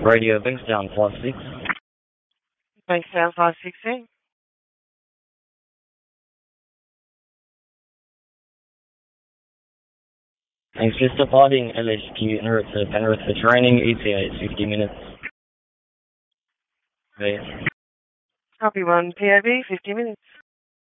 Radio Bankstown 56. Bankstown 516. Thanks for departing LHQ en route to Penrith for training. ETA is 50 minutes. Okay. Copy 1, POV, 50 minutes.